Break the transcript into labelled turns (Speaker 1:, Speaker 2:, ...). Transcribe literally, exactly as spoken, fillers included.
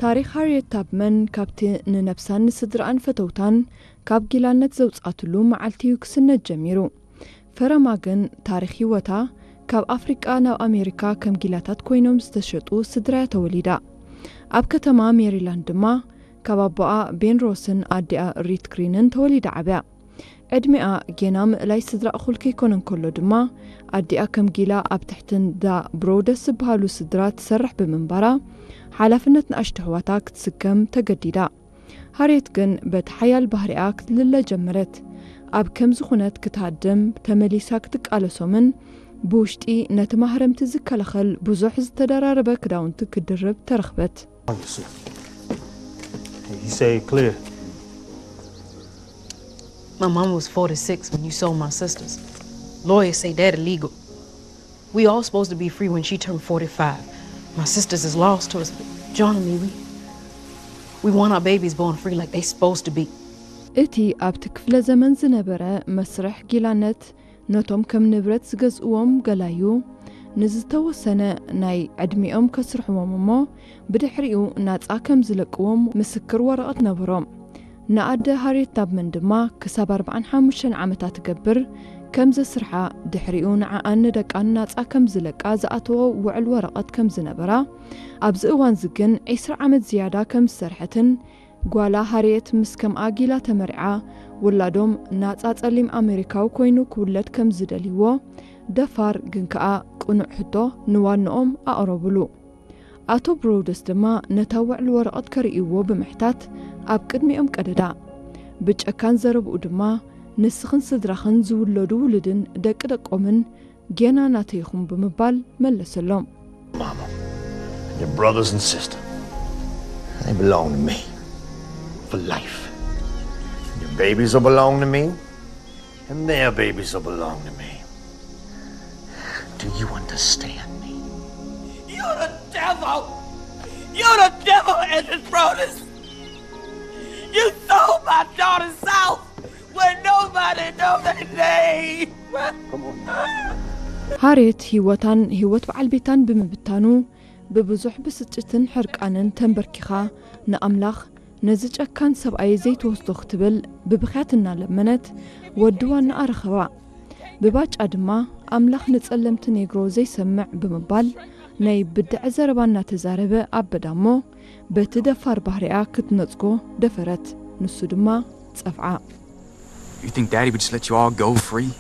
Speaker 1: ታሪክ ሃርየት ታብመን ካብቲ ንነፍሳን ንስድራን ፈተውታን ካብ ጊላነት ዘውጻትሉ መዓልቲዩ ክስነት ጀሚሩ ፈረማ ግን ታሪክ ህይወታ ካብ አፍሪቃ ናብ አሜሪካ ከም ጊላታት ኮይኖም ዝተሸጡ ስድራ ተወሊዳ ኣብ ከተማ ሜሪላንድ ድማ ካብ አባኣ ቤን ሮስን አዲኣ ሪት ግሪንን ተወሊዳ ዓብያ ዕድሚኣ ጌና ምእላይ ስድራ እኹል ከይኮነን ከሎ ድማ አዲኣ ከም ጊላ ኣብ ትሕትን ዳ ብሮደስ ዝበሃሉ ስድራ ትሰርሕ ብምንባራ ሓላፍነት ንኣሽተሕዋታ ክትስከም ተገዲዳ ሃርየት ግን በቲ ሓያል ባህሪኣ ክትልለ ጀመረት ኣብ ከም ዝኾነት ክትሃድም ተመሊሳ ክትቃለሶምን ብውሽጢ ነቲ ማህረምቲ ዝከላኸል ብዙሕ ዝተደራረበ ክዳውንቲ ክድርብ ተረኽበት
Speaker 2: He say clear.
Speaker 3: My mom was forty-six when you sold my sisters. Lawyers say that illegal. We all supposed to be free when she turned forty-five. My sisters is lost to us. John and me, we, we want our babies born free like they supposed to be.
Speaker 1: Iti abti ክፍለ ዘመን ዝነበረ መስርሕ ጊላነት ነቶም ከም ንብረት ዝገዝእዎም ገላዩ ንዝተወሰነ ናይ ዕድሚኦም ከስርሕዎም እሞ ብድሕሪኡ ናጻ ከም ዝለቅዎም ምስክር ወረቐት ነበሮም ንኣደ ሃርየት ታብመን ድማ ክሳብ ኣርባዓን ሓሙሽተን ዓመታት ትገብር ከም ዘስርሓ ድሕሪኡ ንዓኣን ደቃን ናጻ ከም ዝለቃ ዝኣተዎ ውዕል ወረቐት ከም ዝነበራ ኣብዚ እዋን ዝግን ዒስራ ዓመት ዝያዳ ከም ዝሰርሐትን ጓላ ሃርየት ምስ ከም ኣጊላ ተመሪዓ ውላዶም ናጻ ጸሊም ኣሜሪካዊ ኮይኑ ክውለድ ከም ዝደልይዎ ደፋር ግን ከኣ ቁኑዕ ሕቶ ንዋንኦም ኣቕረብሉ ኣቶ ብሮደስ ድማ ነታ ውዕል ወረቐት ከርእይዎ ብምሕታት ኣብ ቅድሚኦም ቀደዳ ብጨካን ዘረብኡ ድማ ንስኽን ስድራኽን ዝውለዱ ውልድን ደቂ ደቆምን ጌና ናተይኹም ብምባል መለሰሎም
Speaker 4: Mama, your brothers and sister, they belong to me for life. Your babies will belong to me, and their babies will belong to me. Do you understand me?
Speaker 5: You're the devil! You're the devil, Edward Brodus! You sold my daughter south when nobody knew their name!
Speaker 4: Come on.
Speaker 1: ሃርየት ህይወታን ህይወት በዓል ቤታን ብምብታኑ ብብዙሕ ብስጭትን ሕርቃንን ተንበርኪኻ ንኣምላኽ ነዚ ጨካን ሰብኣይ ዘይተወስዶ ክትብል ብብኽያት እናለመነት ወድዋ እናኣረኸባ ብባጫ ድማ ኣምላኽ ንጸለምቲ ኔግሮ ዘይሰምዕ ብምባል ናይ ብድዕ ዘረባ እናተዛረበ ኣበዳሞ በቲ ደፋር ባህሪኣ ክትነጽጎ ደፈረት ንሱ ድማ ጸፍዓ
Speaker 6: You think Daddy would just let you all go free?